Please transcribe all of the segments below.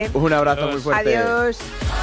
Un abrazo muy fuerte. Adiós.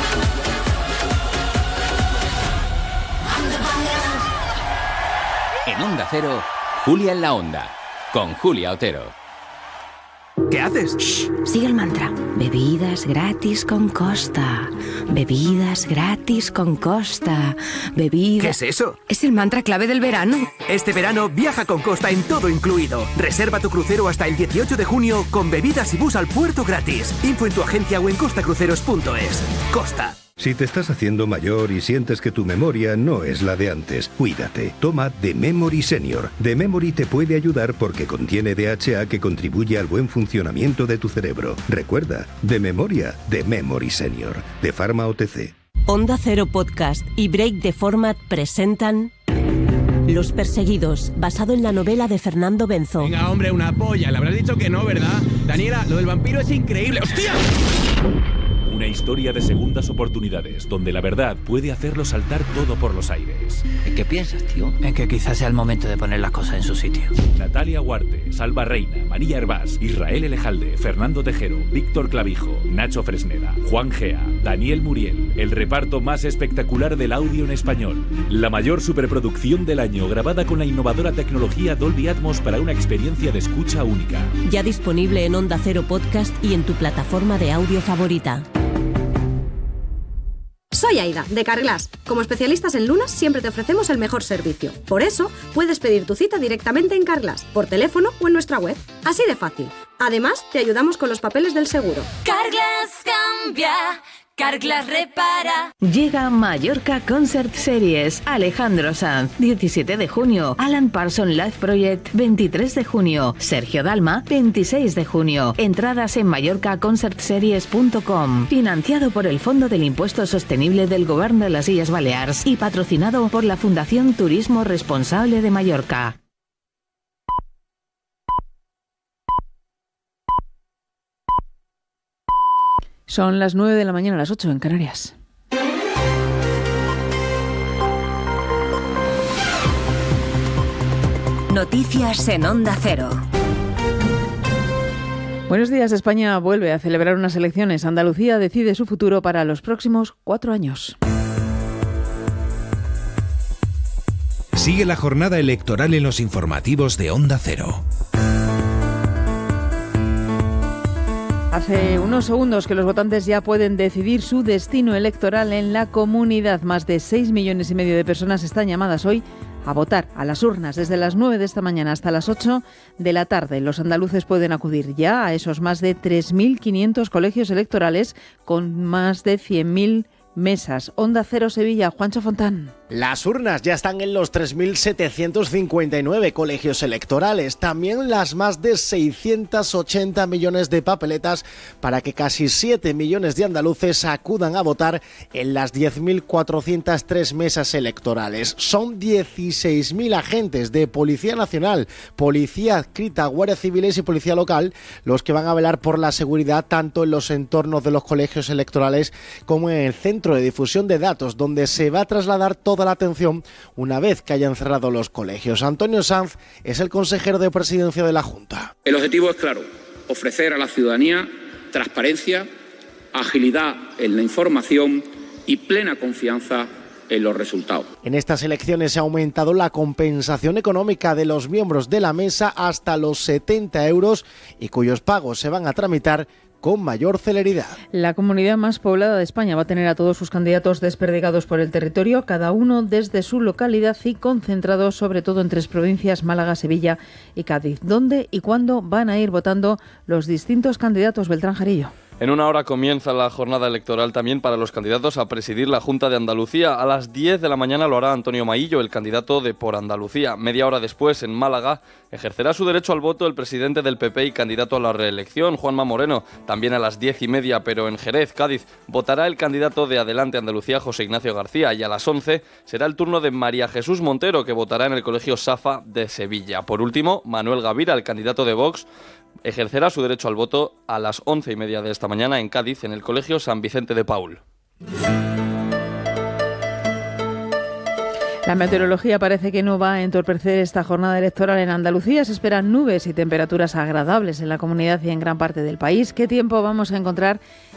En Onda Cero, Julia en la Onda, con Julia Otero. ¿Qué haces? Shh, sigue el mantra. Bebidas gratis con Costa. Bebidas gratis con Costa. Bebidas... ¿Qué es eso? Es el mantra clave del verano. Este verano viaja con Costa en todo incluido. Reserva tu crucero hasta el 18 de junio con bebidas y bus al puerto gratis. Info en tu agencia o en costacruceros.es. Costa. Si te estás haciendo mayor y sientes que tu memoria no es la de antes, cuídate. Toma The Memory Senior. The Memory te puede ayudar porque contiene DHA que contribuye al buen funcionamiento de tu cerebro. Recuerda, de memoria, The Memory Senior, de Pharma OTC. Onda Cero Podcast y Break the Format presentan Los Perseguidos, basado en la novela de Fernando Benzo. Venga, hombre, una polla. Le habrás dicho que no, ¿verdad? Daniela, lo del vampiro es increíble. ¡Hostia! Una historia de segundas oportunidades, donde la verdad puede hacerlo saltar todo por los aires. ¿En qué piensas, tío? En que quizás sea el momento de poner las cosas en su sitio. Natalia Huarte, Salva Reina, María Hervás, Israel Elejalde, Fernando Tejero, Víctor Clavijo, Nacho Fresneda, Juan Gea, Daniel Muriel. El reparto más espectacular del audio en español. La mayor superproducción del año, grabada con la innovadora tecnología Dolby Atmos para una experiencia de escucha única. Ya disponible en Onda Cero Podcast y en tu plataforma de audio favorita. Soy Aida, de Carglass. Como especialistas en lunas, siempre te ofrecemos el mejor servicio. Por eso, puedes pedir tu cita directamente en Carglass, por teléfono o en nuestra web. Así de fácil. Además, te ayudamos con los papeles del seguro. Carglass cambia, Carglass repara. Llega Mallorca Concert Series. Alejandro Sanz, 17 de junio. Alan Parsons Live Project, 23 de junio. Sergio Dalma, 26 de junio. Entradas en mallorcaconcertseries.com. Financiado por el Fondo del Impuesto Sostenible del Gobierno de las Illes Balears y patrocinado por la Fundación Turismo Responsable de Mallorca. Son las 9 de la mañana, las 8 en Canarias. Noticias en Onda Cero. Buenos días. España vuelve a celebrar unas elecciones. Andalucía decide su futuro para los próximos 4 años. Sigue la jornada electoral en los informativos de Onda Cero. Hace unos segundos que los votantes ya pueden decidir su destino electoral en la comunidad. Más de 6,5 millones de personas están llamadas hoy a votar a las urnas desde las 9 de esta mañana hasta las 8 de la tarde. Los andaluces pueden acudir ya a esos más de 3.500 colegios electorales con más de 100.000 mesas. Onda Cero Sevilla, Juancho Fontán. Las urnas ya están en los 3.759 colegios electorales, también las más de 680 millones de papeletas para que casi 7 millones de andaluces acudan a votar en las 10.403 mesas electorales. Son 16.000 agentes de Policía Nacional, Policía Adscrita, Guardias Civiles y Policía Local los que van a velar por la seguridad tanto en los entornos de los colegios electorales como en el centro de difusión de datos, donde se va a trasladar toda la atención una vez que hayan cerrado los colegios. Antonio Sanz es el consejero de Presidencia de la Junta. El objetivo es claro, ofrecer a la ciudadanía transparencia, agilidad en la información y plena confianza en los resultados. En estas elecciones se ha aumentado la compensación económica de los miembros de la mesa hasta los 70 euros y cuyos pagos se van a tramitar con mayor celeridad. La comunidad más poblada de España va a tener a todos sus candidatos desperdigados por el territorio, cada uno desde su localidad y concentrados sobre todo en 3 provincias, Málaga, Sevilla y Cádiz. ¿Dónde y cuándo van a ir votando los distintos candidatos? Beltrán Jarillo. En una hora comienza la jornada electoral también para los candidatos a presidir la Junta de Andalucía. A las 10 de la mañana lo hará Antonio Maillo, el candidato de Por Andalucía. Media hora después, en Málaga, ejercerá su derecho al voto el presidente del PP y candidato a la reelección, Juanma Moreno. También a las 10:30, pero en Jerez, Cádiz, votará el candidato de Adelante Andalucía, José Ignacio García. Y a las 11 será el turno de María Jesús Montero, que votará en el Colegio Safa de Sevilla. Por último, Manuel Gavira, el candidato de Vox, ejercerá su derecho al voto a las 11:30 de esta mañana en Cádiz, en el Colegio San Vicente de Paúl. La meteorología parece que no va a entorpecer esta jornada electoral en Andalucía. Se esperan nubes y temperaturas agradables en la comunidad y en gran parte del país. ¿Qué tiempo vamos a encontrar